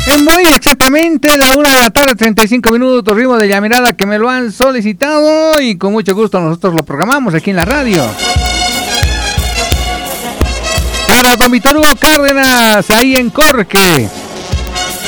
Muy exactamente la 1:35 p.m, ritmo de llamarada que me lo han solicitado y con mucho gusto nosotros lo programamos aquí en la radio. Para don Víctor Hugo Cárdenas, ahí en Corque.